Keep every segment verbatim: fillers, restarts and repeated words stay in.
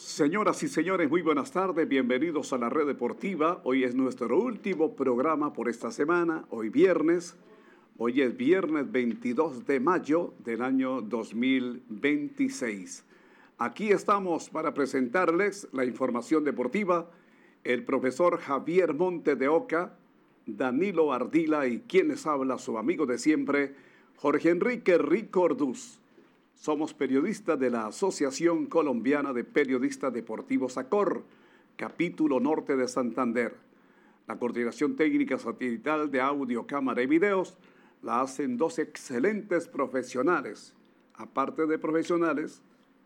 Señoras y señores, muy buenas tardes, bienvenidos a la Red Deportiva. Hoy es nuestro último programa por esta semana, hoy viernes. Hoy es viernes veintidós de mayo del año dos mil veintiséis. Aquí estamos para presentarles la información deportiva, el profesor Javier Monte de Oca, Danilo Ardila y quienes habla su amigo de siempre, Jorge Enrique Rico Orduz. Somos periodistas de la Asociación Colombiana de Periodistas Deportivos ACOR, capítulo norte de Santander. La coordinación técnica satelital de audio, cámara y videos la hacen dos excelentes profesionales, aparte de profesionales,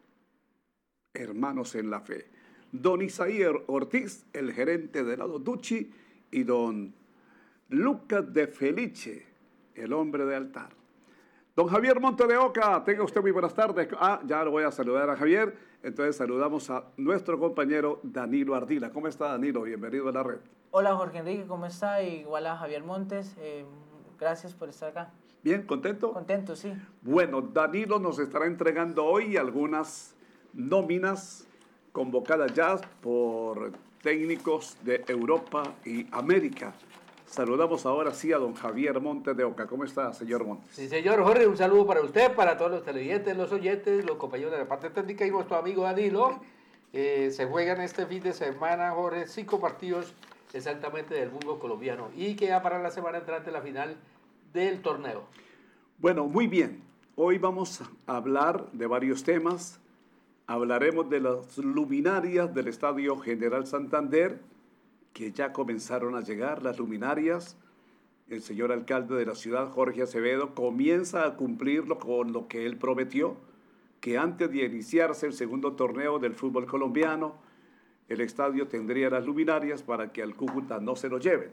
hermanos en la fe. Don Isaías Ortiz, el gerente de Lado Ducci, y don Lucas de Felice, el hombre de altar. Don Javier Monte de Oca, tenga usted muy buenas tardes. Ah, ya lo voy a saludar a Javier. Entonces saludamos a nuestro compañero Danilo Ardila. ¿Cómo está, Danilo? Bienvenido a la red. Hola, Jorge Enrique, ¿cómo está? Igual a Javier Montes. Eh, gracias por estar acá. Bien, ¿contento? Contento, sí. Bueno, Danilo nos estará entregando hoy algunas nóminas convocadas ya por técnicos de Europa y América. Saludamos ahora sí a don Javier Montes de Oca. ¿Cómo está, señor Montes? Sí, señor Jorge, un saludo para usted, para todos los televidentes, los oyentes, los compañeros de la parte técnica y nuestro amigo Danilo. Eh, se juegan este fin de semana, Jorge, cinco partidos exactamente del fútbol colombiano y queda para la semana entrante la final del torneo. Bueno, muy bien. Hoy vamos a hablar de varios temas. Hablaremos de las luminarias del Estadio General Santander, que ya comenzaron a llegar las luminarias. El señor alcalde de la ciudad, Jorge Acevedo, comienza a cumplirlo con lo que él prometió, que antes de iniciarse el segundo torneo del fútbol colombiano, el estadio tendría las luminarias para que al Cúcuta no se lo lleven.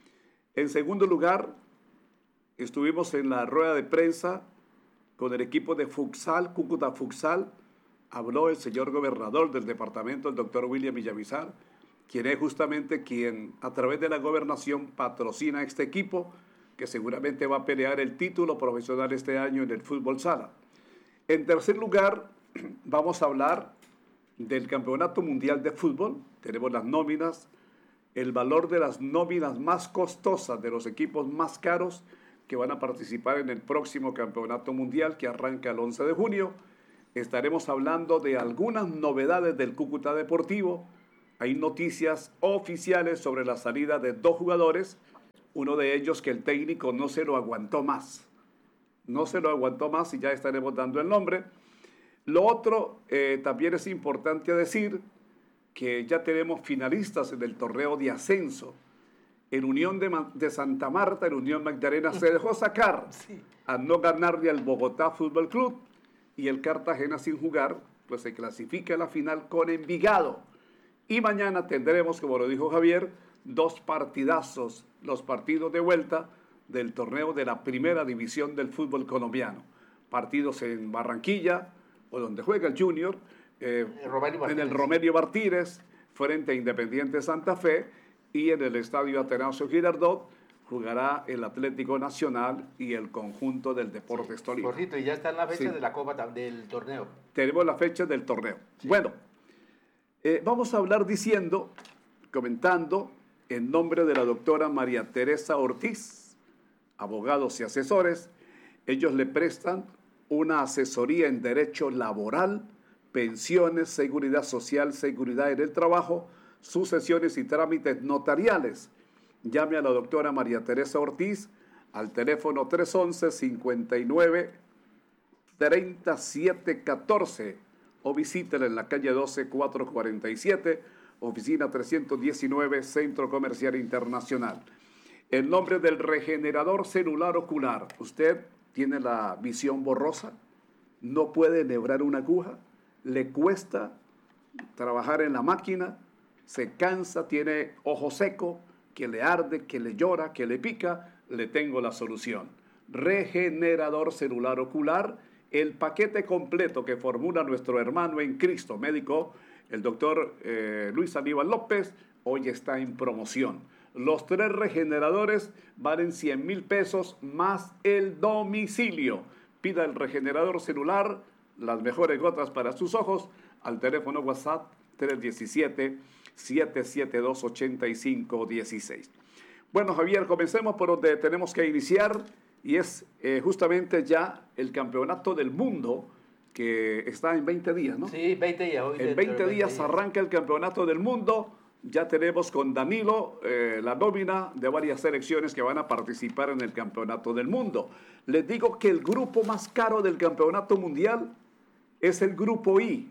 En segundo lugar, estuvimos en la rueda de prensa con el equipo de futsal, Cúcuta Futsal. Habló el señor gobernador del departamento, el doctor William Villamizar, quien es justamente quien a través de la gobernación patrocina este equipo, que seguramente va a pelear el título profesional este año en el fútbol sala. En tercer lugar, vamos a hablar del Campeonato Mundial de Fútbol. Tenemos las nóminas, el valor de las nóminas más costosas de los equipos más caros que van a participar en el próximo Campeonato Mundial que arranca el once de junio. Estaremos hablando de algunas novedades del Cúcuta Deportivo. Hay noticias oficiales sobre la salida de dos jugadores, uno de ellos que el técnico no se lo aguantó más. No se lo aguantó más y ya estaremos dando el nombre. Lo otro, eh, también es importante decir que ya tenemos finalistas en el torneo de ascenso. En Unión de, de Santa Marta, en Unión Magdalena, se dejó sacar a no ganarle al Bogotá Fútbol Club y el Cartagena sin jugar, pues se clasifica a la final con Envigado. Y mañana tendremos, como lo dijo Javier, dos partidazos, los partidos de vuelta del torneo de la primera división del fútbol colombiano. Partidos en Barranquilla, o donde juega el Junior, eh, en el Romelio Martínez, frente a Independiente Santa Fe, y en el Estadio Atanasio Girardot jugará el Atlético Nacional y el conjunto del Deportes Tolima. Correcto, y ya está en la fecha sí. de la Copa del torneo. Tenemos la fecha del torneo. Sí. Bueno, Eh, vamos a hablar diciendo, comentando, en nombre de la doctora María Teresa Ortiz, abogados y asesores. Ellos le prestan una asesoría en derecho laboral, pensiones, seguridad social, seguridad en el trabajo, sucesiones y trámites notariales. Llame a la doctora María Teresa Ortiz al teléfono tres once, cincuenta y nueve, treinta y siete catorce. O visítela en la calle doce, cuatrocientos cuarenta y siete, oficina trescientos diecinueve, Centro Comercial Internacional. En nombre del regenerador celular ocular, ¿usted tiene la visión borrosa? ¿No puede enhebrar una aguja? ¿Le cuesta trabajar en la máquina? ¿Se cansa? ¿Tiene ojo seco? ¿Que le arde? ¿Que le llora? ¿Que le pica? Le tengo la solución. Regenerador celular ocular, el paquete completo que formula nuestro hermano en Cristo, médico, el doctor eh, Luis Aníbal López, hoy está en promoción. Los tres regeneradores valen cien mil pesos más el domicilio. Pida el regenerador celular las mejores gotas para sus ojos al teléfono WhatsApp tres uno siete, siete siete dos, ocho cinco uno seis. Bueno, Javier, comencemos por donde tenemos que iniciar y es eh, justamente ya el campeonato del mundo que está en veinte días, ¿no? Sí, veinte días. Hoy en veinte días, días arranca el campeonato del mundo. Ya tenemos con Danilo eh, la nómina de varias selecciones que van a participar en el campeonato del mundo. Les digo que el grupo más caro del campeonato mundial es el grupo I.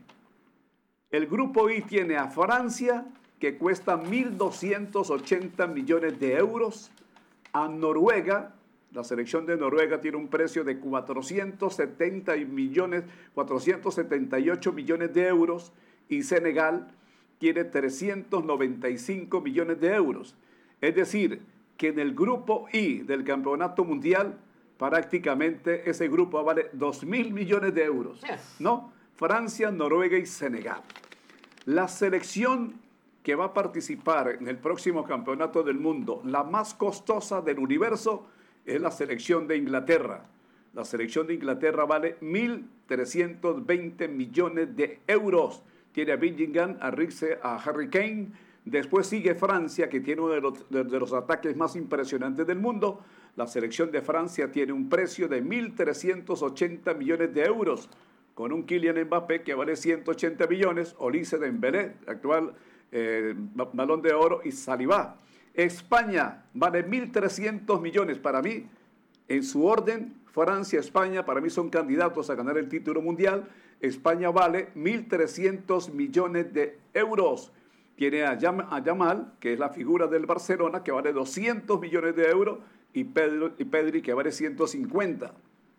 El grupo I tiene a Francia, que cuesta mil doscientos ochenta millones de euros, a Noruega. La selección de Noruega tiene un precio de cuatrocientos setenta millones, cuatrocientos setenta y ocho millones de euros, y Senegal tiene trescientos noventa y cinco millones de euros. Es decir, que en el grupo I del campeonato mundial, prácticamente ese grupo vale dos mil millones de euros, ¿no? Francia, Noruega y Senegal. La selección que va a participar en el próximo campeonato del mundo, la más costosa del universo, es la selección de Inglaterra. La selección de Inglaterra vale mil trescientos veinte millones de euros. Tiene a Bellingham, a Rixe, a Harry Kane. Después sigue Francia, que tiene uno de los, de, de los ataques más impresionantes del mundo. La selección de Francia tiene un precio de mil trescientos ochenta millones de euros, con un Kylian Mbappé que vale ciento ochenta millones, Olise Dembélé, actual eh, Balón de Oro, y Saliba. España vale mil trescientos millones. Para mí, en su orden, Francia, España, para mí son candidatos a ganar el título mundial. España vale mil trescientos millones de euros. Tiene a, Yam a Yamal, que es la figura del Barcelona, que vale doscientos millones de euros, y, Pedro, y Pedri, que vale ciento cincuenta.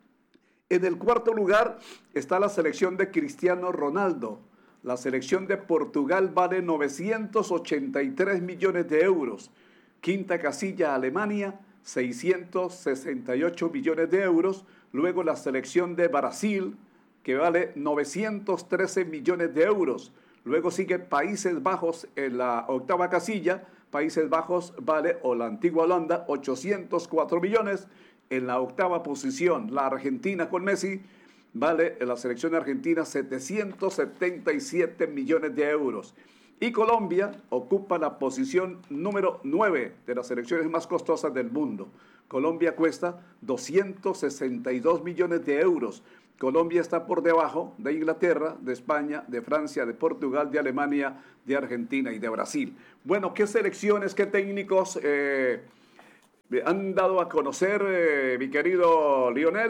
En el cuarto lugar está la selección de Cristiano Ronaldo. La selección de Portugal vale novecientos ochenta y tres millones de euros. Quinta casilla, Alemania, seiscientos sesenta y ocho millones de euros. Luego la selección de Brasil, que vale novecientos trece millones de euros. Luego sigue Países Bajos en la octava casilla. Países Bajos vale, o la antigua Holanda, ochocientos cuatro millones. En la octava posición, la Argentina con Messi, vale en la selección argentina setecientos setenta y siete millones de euros. Y Colombia ocupa la posición número nueve de las selecciones más costosas del mundo. Colombia cuesta doscientos sesenta y dos millones de euros. Colombia está por debajo de Inglaterra, de España, de Francia, de Portugal, de Alemania, de Argentina y de Brasil. Bueno, ¿qué selecciones, qué técnicos eh, han dado a conocer, eh, mi querido Lionel?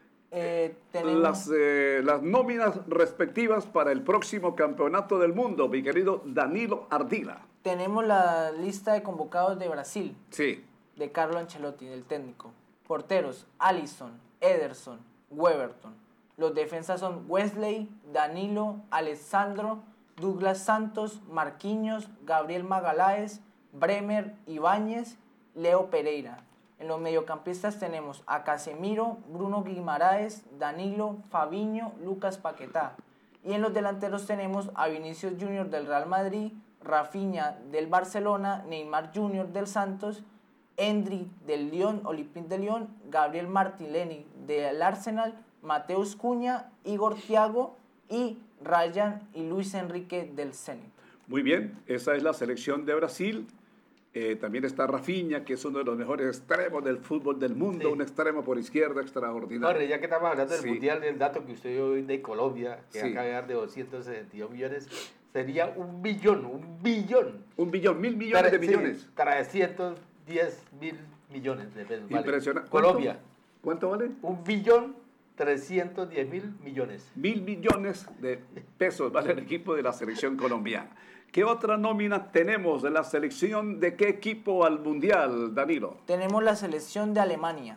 Eh, tenemos... las, eh, las nóminas respectivas para el próximo campeonato del mundo, mi querido Danilo Ardila. Tenemos la lista de convocados de Brasil. Sí. De Carlo Ancelotti, del técnico. Porteros: Alisson, Ederson, Weberton. Los defensas son Wesley, Danilo, Alessandro, Douglas Santos, Marquinhos, Gabriel Magaláes, Bremer, Ibáñez, Leo Pereira. En los mediocampistas tenemos a Casemiro, Bruno Guimaraes, Danilo, Fabinho, Lucas Paquetá. Y en los delanteros tenemos a Vinicius Junior del Real Madrid, Rafinha del Barcelona, Neymar Junior del Santos, Endri del Lyon, Olympique de Lyon, Gabriel Martinelli del Arsenal, Mateus Cunha, Igor Thiago y Ryan y Luis Enrique del Zenit. Muy bien, esa es la selección de Brasil. Eh, también está Rafinha, que es uno de los mejores extremos del fútbol del mundo, sí. Un extremo por izquierda extraordinario. Ahora, ya que estamos hablando del sí. Mundial, el dato que usted dio hoy de Colombia, que sí. acaba de dar de doscientos sesenta y dos millones, sería un billón, un billón. Un billón, mil millones Tra de millones. Sí, trescientos diez mil millones de pesos. Impresionante. Vale. Colombia. ¿Cuánto vale? Un billón, trescientos diez mil millones. Mil millones de pesos vale el equipo de la selección colombiana. ¿Qué otra nómina tenemos de la selección? ¿De qué equipo al Mundial, Danilo? Tenemos la selección de Alemania.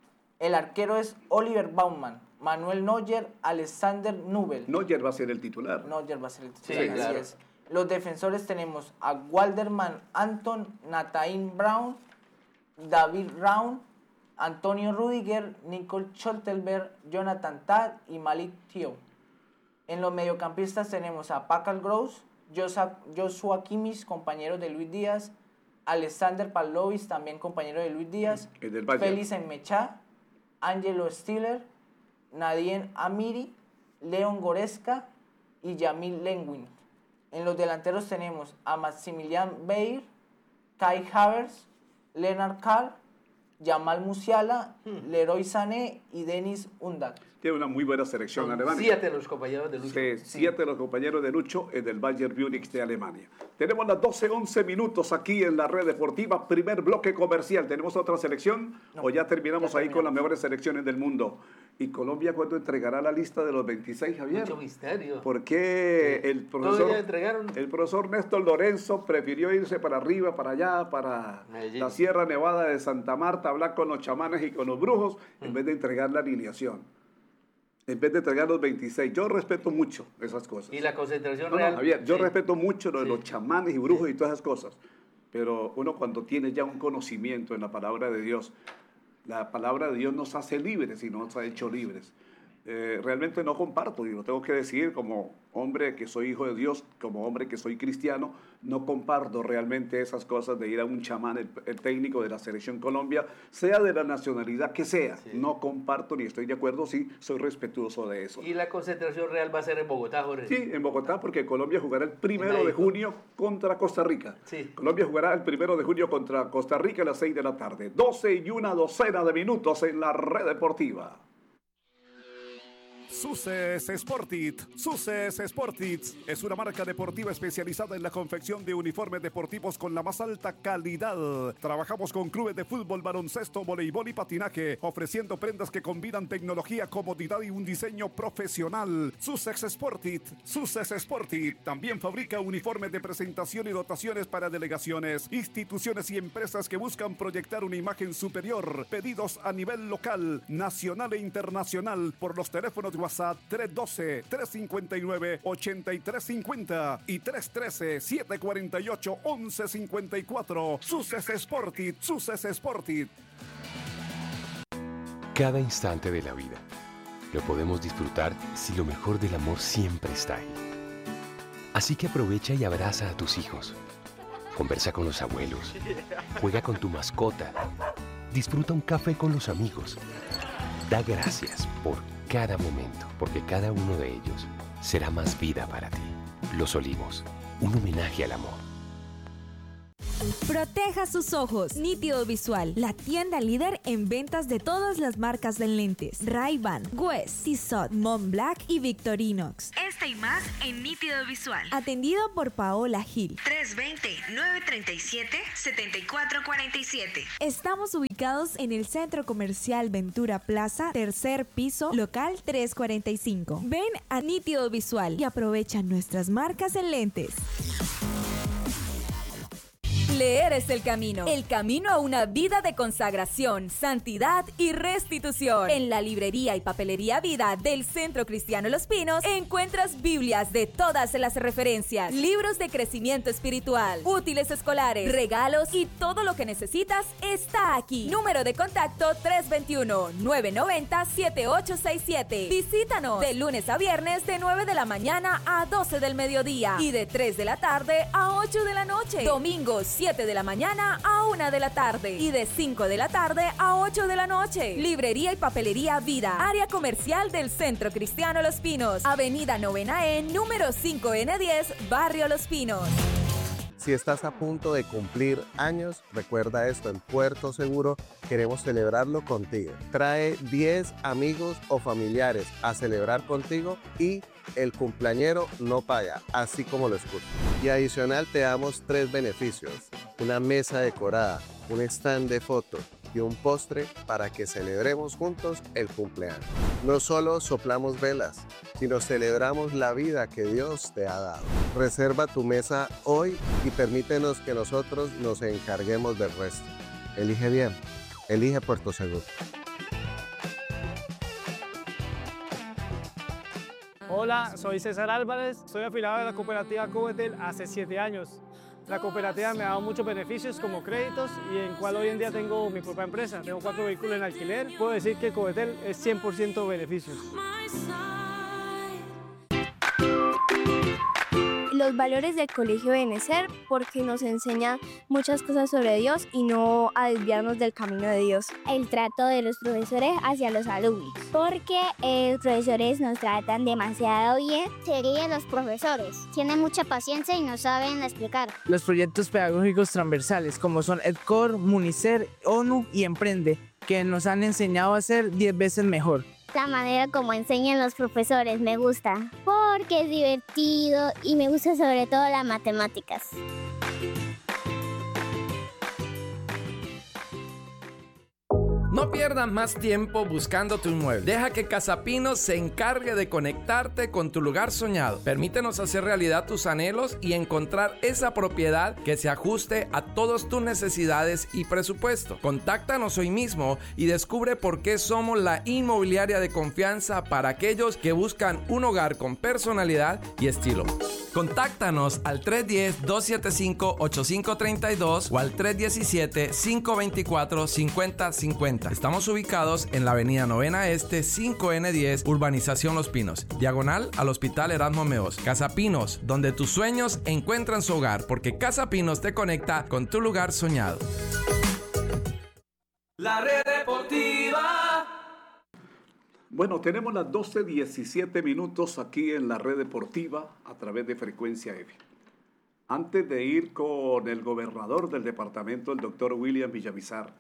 El arquero es Oliver Baumann, Manuel Neuer, Alexander Nubel. Neuer va a ser el titular. Neuer va a ser el titular, sí, así claro. es. Los defensores tenemos a Walderman Anton, Nathan Brown, David Raum, Antonio Rudiger, Nicole Schlotterberg, Jonathan Tah y Malik Thiaw. En los mediocampistas tenemos a Pascal Gross, Joshua Kimmich, compañero de Luis Díaz, Alexander Pavlovich, también compañero de Luis Díaz, Félix Enmechá, Angelo Stiller, Nadine Amiri, Leon Goretzka y Jamil Lewin. En los delanteros tenemos a Maximilian Baer, Kai Havertz, Lennart Carr, Jamal Musiala, hmm. Leroy Sané y Denis Undav. Tiene una muy buena selección alemana. Siete de los compañeros de Lucho. Sí, sí. Siete de los compañeros de Lucho en el Bayern Múnich de Alemania. Tenemos las doce once minutos aquí en la red deportiva. Primer bloque comercial. ¿Tenemos otra selección? No, ¿O ya terminamos ya ahí terminamos. con las mejores selecciones del mundo? ¿Y Colombia cuándo entregará la lista de los veintiséis, Javier? Mucho misterio. ¿Por qué sí. el, profesor, ya entregaron? el profesor Néstor Lorenzo prefirió irse para arriba, para allá, para Medellín. La Sierra Nevada de Santa Marta, hablar con los chamanes y con los brujos, mm. en vez de entregar la alineación? En vez de entregar los veintiséis. Yo respeto mucho esas cosas. ¿Y la concentración no, real? No, Javier, yo sí. respeto mucho lo de sí. los chamanes y brujos sí. y todas esas cosas. Pero uno cuando tiene ya un conocimiento en la palabra de Dios, la palabra de Dios nos hace libres y nos ha hecho libres. Eh, realmente no comparto, y lo tengo que decir como hombre que soy hijo de Dios, como hombre que soy cristiano, no comparto realmente esas cosas de ir a un chamán, el, el técnico de la Selección Colombia, sea de la nacionalidad que sea. Sí. No comparto ni estoy de acuerdo, sí, soy respetuoso de eso. ¿Y la concentración real va a ser en Bogotá, Jorge? Sí, en Bogotá, porque Colombia jugará el primero de junio contra Costa Rica. Sí. Colombia jugará el primero de junio contra Costa Rica a las seis de la tarde. doce y una docena de minutos en la red deportiva. Suces Sportit. Suces Sportit es una marca deportiva especializada en la confección de uniformes deportivos con la más alta calidad. Trabajamos con clubes de fútbol, baloncesto, voleibol y patinaje, ofreciendo prendas que combinan tecnología, comodidad y un diseño profesional. Suces Sportit. Suces Sportit también fabrica uniformes de presentación y dotaciones para delegaciones, instituciones y empresas que buscan proyectar una imagen superior. Pedidos a nivel local, nacional e internacional por los teléfonos de WhatsApp tres uno dos, tres cinco nueve, ocho tres cinco cero y tres uno tres, siete cuatro ocho, once cincuenta y cuatro. Suces Sportit, Suces Sportit. Cada instante de la vida lo podemos disfrutar si lo mejor del amor siempre está ahí. Así que aprovecha y abraza a tus hijos. Conversa con los abuelos. Juega con tu mascota. Disfruta un café con los amigos. Da gracias por cada momento, porque cada uno de ellos será más vida para ti. Los Olivos, un homenaje al amor. Proteja sus ojos. Nítido Visual, la tienda líder en ventas de todas las marcas de lentes. Ray-Ban, Guess, Tissot, Montblanc y Victorinox. Este y más en Nítido Visual. Atendido por Paola Gil. tres dos cero, nueve tres siete, siete cuatro cuatro siete. Estamos ubicados en el Centro Comercial Ventura Plaza, tercer piso, local trescientos cuarenta y cinco. Ven a Nítido Visual y aprovecha nuestras marcas en lentes. Leer es el camino, el camino a una vida de consagración, santidad y restitución. En la librería y papelería Vida del Centro Cristiano Los Pinos encuentras Biblias de todas las referencias, libros de crecimiento espiritual, útiles escolares, regalos y todo lo que necesitas está aquí. Número de contacto tres dos uno, nueve nueve cero, siete ocho seis siete. Visítanos de lunes a viernes de nueve de la mañana a doce del mediodía y de tres de la tarde a ocho de la noche. Domingos siete de la mañana a una de la tarde y de cinco de la tarde a ocho de la noche. Librería y papelería Vida, área comercial del Centro Cristiano Los Pinos, Avenida Novena E, número cinco N diez, Barrio Los Pinos. Si estás a punto de cumplir años, recuerda esto, en Puerto Seguro queremos celebrarlo contigo. Trae diez amigos o familiares a celebrar contigo y el cumpleañero no paga, así como lo escuchas. Y adicional te damos tres beneficios: una mesa decorada, un stand de fotos y un postre para que celebremos juntos el cumpleaños. No solo soplamos velas, sino celebramos la vida que Dios te ha dado. Reserva tu mesa hoy y permítenos que nosotros nos encarguemos del resto. Elige bien, elige Puerto Seguro. Hola, soy César Álvarez, soy afiliado de la cooperativa Covetel hace siete años. La cooperativa me ha dado muchos beneficios como créditos y en cual hoy en día tengo mi propia empresa. Tengo cuatro vehículos en alquiler. Puedo decir que Covetel es cien por ciento beneficios. los valores del Colegio Benecer, porque nos enseña muchas cosas sobre Dios y no a desviarnos del camino de Dios. El trato de los profesores hacia los alumnos, porque eh, los profesores nos tratan demasiado bien. Serían los profesores, tienen mucha paciencia y nos saben explicar. Los proyectos pedagógicos transversales como son EdCor, Municer, ONU y Emprende, que nos han enseñado a ser diez veces mejor. La manera como enseñan los profesores me gusta, porque es divertido y me gusta sobre todo las matemáticas. No pierdas más tiempo buscando tu inmueble. Deja que Casapinos se encargue de conectarte con tu lugar soñado. Permítenos hacer realidad tus anhelos y encontrar esa propiedad que se ajuste a todas tus necesidades y presupuesto. Contáctanos hoy mismo y descubre por qué somos la inmobiliaria de confianza para aquellos que buscan un hogar con personalidad y estilo. Contáctanos al tres uno cero, dos siete cinco, ocho cinco tres dos o al tres uno siete, cinco dos cuatro, cinco cero cinco cero. Estamos ubicados en la avenida Novena Este, cinco ene diez, Urbanización Los Pinos, diagonal al Hospital Erasmo Meos. Casa Pinos, donde tus sueños encuentran su hogar, porque Casa Pinos te conecta con tu lugar soñado. La Red Deportiva. Bueno, tenemos las doce diecisiete minutos aquí en la Red Deportiva a través de Frecuencia F. Antes de ir con el gobernador del departamento, el doctor William Villamizar,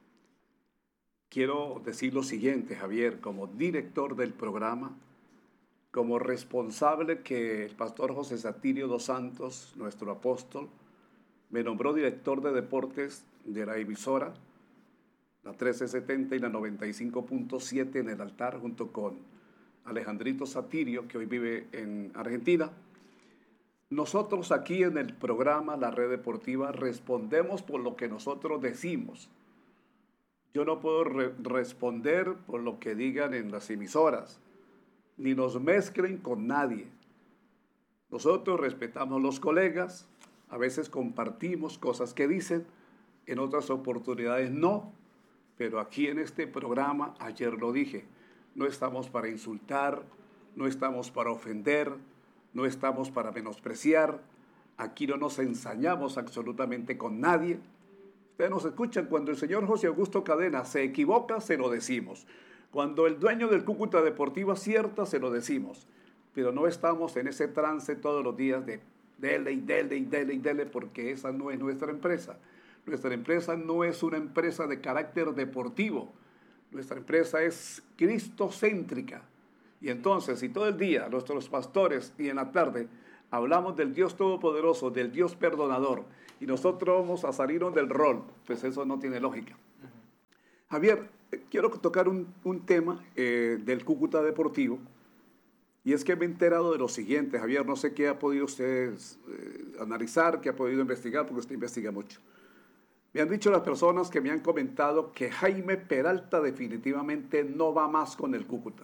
quiero decir lo siguiente, Javier, como director del programa, como responsable que el pastor José Satirio dos Santos, nuestro apóstol, me nombró director de deportes de la emisora, la trece setenta y la noventa y cinco punto siete en el altar, junto con Alejandrito Satirio, que hoy vive en Argentina. Nosotros aquí en el programa La Red Deportiva respondemos por lo que nosotros decimos. Yo no puedo re- responder por lo que digan en las emisoras, ni nos mezclen con nadie. Nosotros respetamos a los colegas, a veces compartimos cosas que dicen, en otras oportunidades no. Pero aquí en este programa, ayer lo dije, no estamos para insultar, no estamos para ofender, no estamos para menospreciar. Aquí no nos ensañamos absolutamente con nadie. Ustedes nos escuchan, cuando el señor José Augusto Cadena se equivoca, se lo decimos. Cuando el dueño del Cúcuta Deportivo acierta, se lo decimos. Pero no estamos en ese trance todos los días de dele y dele y dele y dele, porque esa no es nuestra empresa. Nuestra empresa no es una empresa de carácter deportivo. Nuestra empresa es cristocéntrica. Y entonces, si todo el día nuestros pastores y en la tarde hablamos del Dios Todopoderoso, del Dios Perdonador, y nosotros vamos a salirnos del rol, pues eso no tiene lógica. Javier, quiero tocar un, un tema eh, del Cúcuta Deportivo, y es que me he enterado de lo siguiente, Javier, no sé qué ha podido usted eh, analizar, qué ha podido investigar, porque usted investiga mucho. Me han dicho las personas que me han comentado que Jaime Peralta definitivamente no va más con el Cúcuta.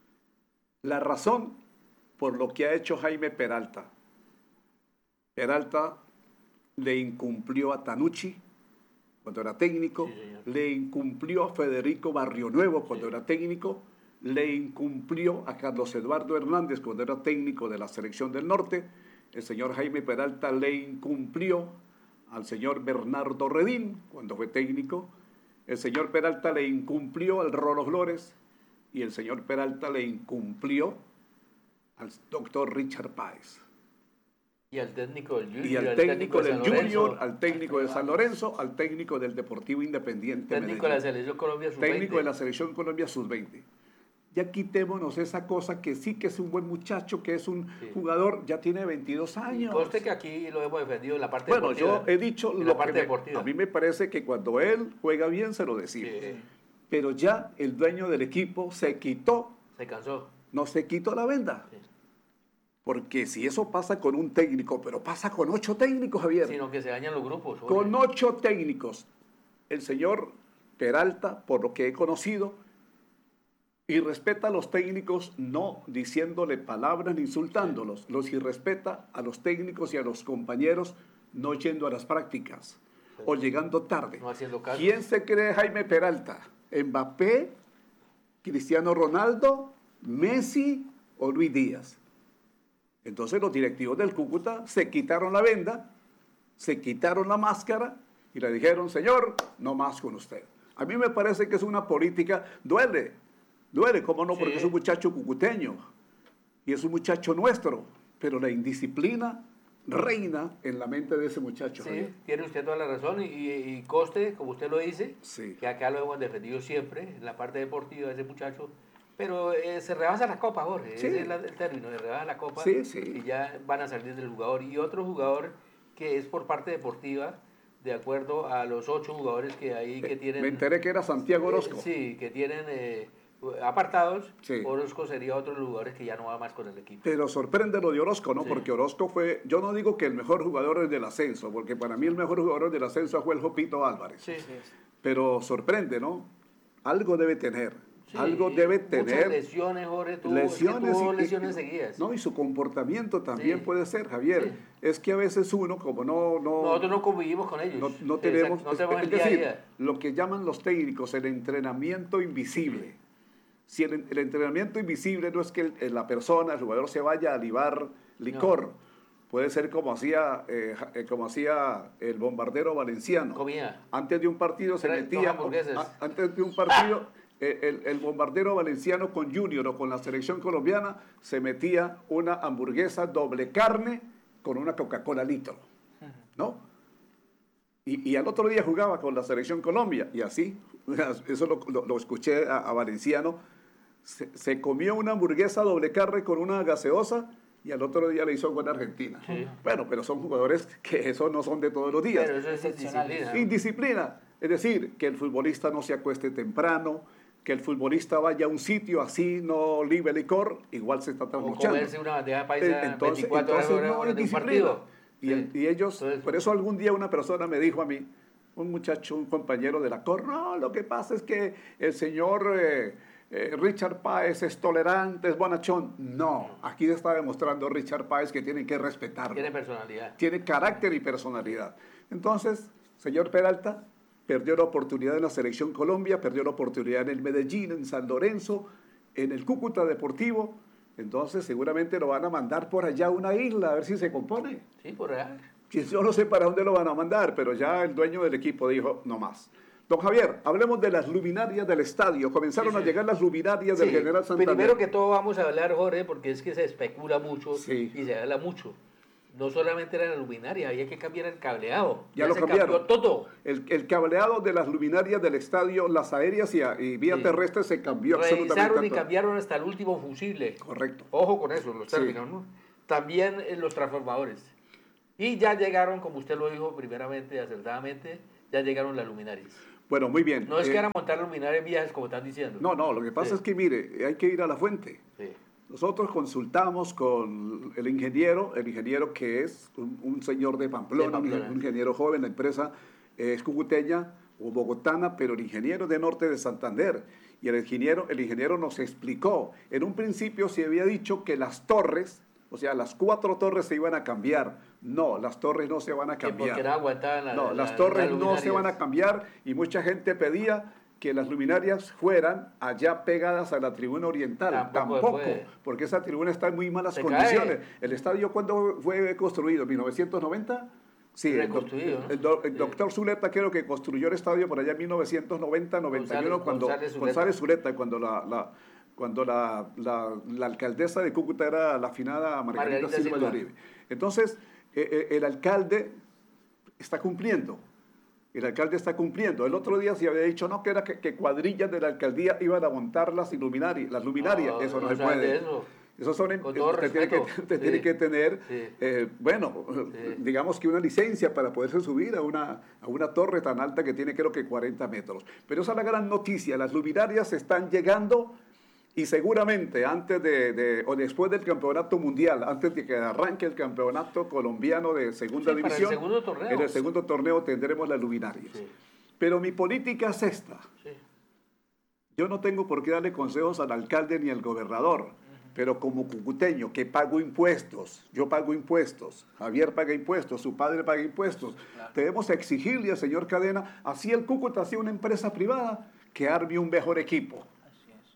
La razón por lo que ha hecho Jaime Peralta. Peralta le incumplió a Tanucci cuando era técnico, sí, le incumplió a Federico Barrionuevo cuando sí. era técnico, le incumplió a Carlos Eduardo Hernández cuando era técnico de la Selección del Norte. El señor Jaime Peralta le incumplió al señor Bernardo Redín cuando fue técnico. El señor Peralta le incumplió al Rolo Flores y el señor Peralta le incumplió al doctor Richard Páez. Y al técnico del Junior, y al técnico, técnico del Junior, al técnico de San Lorenzo, al técnico del Deportivo Independiente. Técnico de la Selección Colombia sub veinte. Técnico de la Selección Colombia sub veinte. Ya quitémonos esa cosa que sí que es un buen muchacho, que es un sí. jugador, ya tiene veintidós años. Conste que aquí lo hemos defendido en la parte bueno, deportiva. Bueno, yo he dicho en lo la parte que me, deportiva. A mí me parece que cuando él juega bien se lo decimos. Sí. Pero ya el dueño del equipo se quitó. Se cansó. No se quitó la venda. Sí. Porque si eso pasa con un técnico, pero pasa con ocho técnicos, Javier. Sino que se dañan los grupos. Oye. Con ocho técnicos. El señor Peralta, por lo que he conocido, y respeta a los técnicos no diciéndole palabras ni insultándolos. Sí. Los irrespeta a los técnicos y a los compañeros no yendo a las prácticas sí. o llegando tarde. No haciendo caso. ¿Quién se cree Jaime Peralta? ¿Mbappé, Cristiano Ronaldo, Messi o Luis Díaz? Entonces los directivos del Cúcuta se quitaron la venda, se quitaron la máscara y le dijeron, señor, no más con usted. A mí me parece que es una política, duele, duele, ¿cómo no? Porque sí. Es un muchacho cucuteño y es un muchacho nuestro, pero la indisciplina reina en la mente de ese muchacho. Sí, Javier. Tiene usted toda la razón y, y coste, como usted lo dice, sí. que acá lo hemos defendido siempre en la parte deportiva de ese muchacho, pero eh, se rebasa la copa, Jorge, sí. ese es la, el término, se rebasa la copa sí, sí. y ya van a salir del jugador. Y otro jugador que es por parte deportiva, de acuerdo a los ocho jugadores que hay que tienen... Me enteré que era Santiago Orozco. Eh, sí, que tienen eh, apartados, sí. Orozco sería otro de los jugadores que ya no va más con el equipo. Pero sorprende lo de Orozco, ¿no? Sí. Porque Orozco fue, yo no digo que el mejor jugador es del ascenso, porque para mí el mejor jugador del ascenso fue el Jopito Álvarez. Sí, sí. Pero sorprende, ¿no? Algo debe tener. Sí, algo debe tener. Muchas lesiones, Jorge, tuvo lesiones, tuvo y, lesiones seguidas. No, y su comportamiento también sí. puede ser, Javier. Sí. Es que a veces uno, como no... no Nosotros no convivimos con ellos. No, no tenemos... No tenemos es, el es día decir, a día. Lo que llaman los técnicos el entrenamiento invisible. Si el, el entrenamiento invisible no es que el, la persona, el jugador se vaya a libar licor. No. Puede ser como hacía, eh, como hacía el bombardero valenciano. Comía. Antes de un partido se metía... A, antes de un partido... ¡Ah! El, el bombardero valenciano con Junior o con la selección colombiana se metía una hamburguesa doble carne con una Coca-Cola litro, ¿no? Y, y al otro día jugaba con la selección Colombia y así, eso lo, lo, lo escuché a, a Valenciano, se, se comió una hamburguesa doble carne con una gaseosa y al otro día le hizo con Argentina. Sí. Bueno, pero son jugadores que eso no son de todos los días. Pero eso es indisciplina. Indisciplina, es decir, que el futbolista no se acueste temprano, que el futbolista vaya a un sitio así, no libre licor, igual se está trasnochando. O comerse una bandeja paisa entonces, veinticuatro entonces, horas no, de un partido. Y, sí. y ellos, entonces, por eso algún día una persona me dijo a mí, un muchacho, un compañero de la C O R, no, lo que pasa es que el señor eh, eh, Richard Páez es tolerante, es bonachón. No, aquí está demostrando Richard Páez que tienen que respetarlo. Tiene personalidad. Tiene carácter y personalidad. Entonces, señor Peralta, perdió la oportunidad en la Selección Colombia, perdió la oportunidad en el Medellín, en San Lorenzo, en el Cúcuta Deportivo. Entonces seguramente lo van a mandar por allá a una isla, a ver si se compone. Sí, por allá. Yo no sé para dónde lo van a mandar, pero ya el dueño del equipo dijo, no más. Don Javier, hablemos de las luminarias del estadio. Comenzaron sí, sí. a llegar las luminarias sí. del General Santander. Primero que todo vamos a hablar, Jorge, porque es que se especula mucho sí. y se habla mucho. No solamente era la luminaria, había que cambiar el cableado. Ya, ya lo se cambiaron. Cambió todo. El, el cableado de las luminarias del estadio, las aéreas y, y vía sí. terrestre se cambió Revisaron absolutamente. y cambiaron hasta el último fusible. Correcto. Ojo con eso, los términos, sí. ¿no? También en los transformadores. Y ya llegaron, como usted lo dijo primeramente, acertadamente, ya llegaron las luminarias. Bueno, muy bien. No es eh, que era montar luminarias viejas, como están diciendo. No, no, lo que pasa sí. es que, mire, hay que ir a la fuente. Sí. Nosotros consultamos con el ingeniero, el ingeniero que es un, un señor de Pamplona, de Pamplona, un ingeniero joven, la empresa eh, es cucuteña o bogotana, pero el ingeniero de norte de Santander. Y el ingeniero, el ingeniero nos explicó, en un principio se había dicho que las torres, o sea, las cuatro torres se iban a cambiar. No, las torres no se van a cambiar. Porque no aguantaban la, No, la, las torres la no se van a cambiar y mucha gente pedía que las luminarias fueran allá pegadas a la tribuna oriental. Tampoco, Tampoco puede. Porque esa tribuna está en muy malas Se condiciones. cae. ¿El estadio cuándo fue construido? ¿mil novecientos noventa? Sí, el, Reconstruido, el, ¿no? el, el doctor Zuleta creo que construyó el estadio por allá en mil novecientos noventa, noventa y uno, González, cuando González Zuleta. González Zuleta, cuando la, la cuando la, la, la alcaldesa de Cúcuta era la afinada Margarita, Margarita Silva de Silva. Uribe. Entonces, eh, eh, el alcalde está cumpliendo. El alcalde está cumpliendo. El otro día se había dicho, no, que era que, que cuadrillas de la alcaldía iban a montar las luminarias. Las luminarias. No, eso no, no se puede. Eso. Esos son, Con todo usted tiene que, respeto. usted Sí. tiene que tener, Sí. eh, bueno, Sí. digamos que una licencia para poderse subir a una, a una torre tan alta que tiene creo que cuarenta metros. Pero esa es la gran noticia, las luminarias están llegando y seguramente antes de, de o después del campeonato mundial, antes de que arranque el campeonato colombiano de segunda Sí, división, para el segundo torneo. en el segundo torneo tendremos las luminarias. Sí. Pero mi política es esta. Sí. Yo no tengo por qué darle consejos al alcalde ni al gobernador, pero como cucuteño que pago impuestos, yo pago impuestos, Javier paga impuestos, su padre paga impuestos, claro. Debemos exigirle al señor Cadena, así el Cúcuta hacía una empresa privada, que arme un mejor equipo. Así es.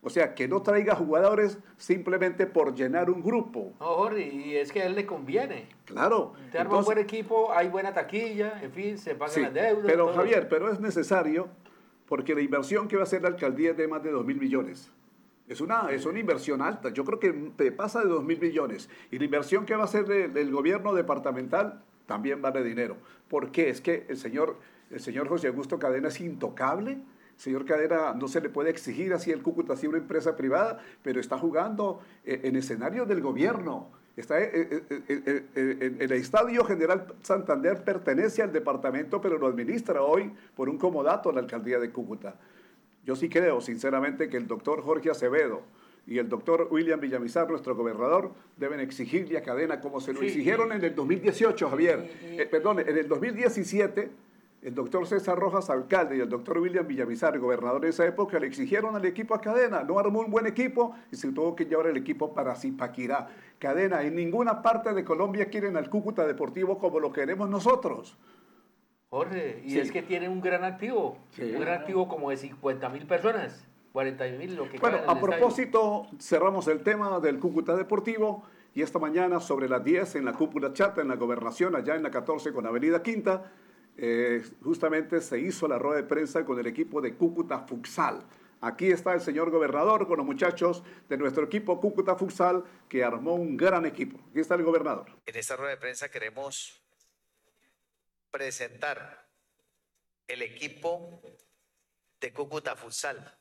O sea, que no traiga jugadores simplemente por llenar un grupo. No, Jorge, y es que a él le conviene. Claro. Te arma un buen equipo, hay buena taquilla, en fin, se pagan sí, las deudas. Pero todo. Javier, pero es necesario porque la inversión que va a hacer la alcaldía es de más de dos mil millones. Es una, es una inversión alta, yo creo que pasa de dos mil millones. Y la inversión que va a hacer el, el gobierno departamental también vale dinero. ¿Por qué? Es que el señor, el señor José Augusto Cadena es intocable. Señor Cadena, no se le puede exigir así el Cúcuta, así una empresa privada, pero está jugando en escenarios del gobierno. Está en, en, en, en el Estadio General Santander pertenece al departamento, pero lo administra hoy por un comodato la alcaldía de Cúcuta. Yo sí creo, sinceramente, que el doctor Jorge Acevedo y el doctor William Villamizar, nuestro gobernador, deben exigirle a Cadena como se lo sí, exigieron sí. en el dos mil dieciocho, Javier. Y, y, eh, perdón, en el dos mil diecisiete, el doctor César Rojas, alcalde, y el doctor William Villamizar, gobernador de esa época, le exigieron al equipo a Cadena. No armó un buen equipo y se tuvo que llevar el equipo para Zipaquirá. Cadena, en ninguna parte de Colombia quieren al Cúcuta Deportivo como lo queremos nosotros. Jorge, y sí. es que tiene un gran activo, sí. un gran activo como de cincuenta mil personas, cuarenta mil, lo que Bueno, cabe en el a propósito, estadio. Cerramos el tema del Cúcuta Deportivo y esta mañana sobre las diez en la cúpula chata, en la gobernación, allá en la catorce con Avenida Quinta, eh, justamente se hizo la rueda de prensa con el equipo de Cúcuta Futsal. Aquí está el señor gobernador con los muchachos de nuestro equipo Cúcuta Futsal que armó un gran equipo. Aquí está el gobernador. En esta rueda de prensa queremos presentar el equipo de Cúcuta Futsal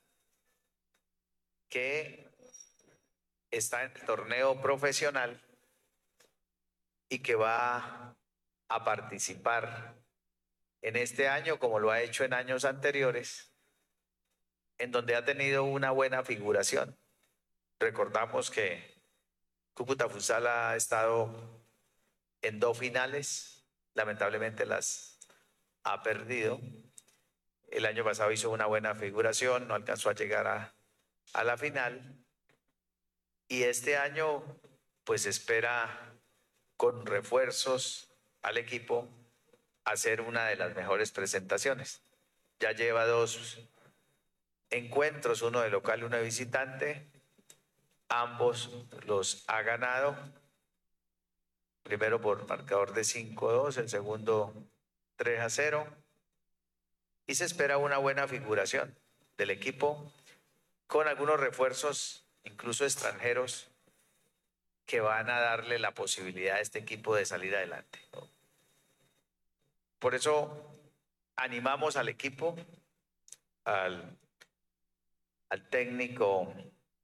que está en el torneo profesional y que va a participar en este año como lo ha hecho en años anteriores, en donde ha tenido una buena figuración. Recordamos que Cúcuta Futsal ha estado en dos finales, lamentablemente las ha perdido. El año pasado hizo una buena figuración, no alcanzó a llegar a, a la final. Y este año, pues espera con refuerzos al equipo hacer una de las mejores presentaciones. Ya lleva dos encuentros, uno de local y uno de visitante. Ambos los ha ganado. Primero por marcador de cinco a dos, el segundo tres a cero. Y se espera una buena figuración del equipo con algunos refuerzos, incluso extranjeros, que van a darle la posibilidad a este equipo de salir adelante, ¿no? Por eso animamos al equipo, al, al técnico,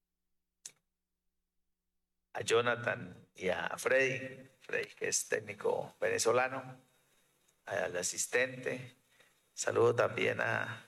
a Jonathan y a Freddy, Freddy que es técnico venezolano, al asistente. Saludo también a